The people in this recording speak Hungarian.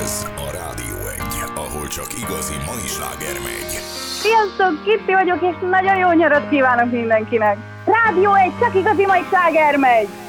Ez a Rádió 1, ahol csak igazi mai sláger megy. Sziasztok, Kitti vagyok, és nagyon jó nyarat kívánok mindenkinek. Rádió 1, csak igazi mai sláger megy.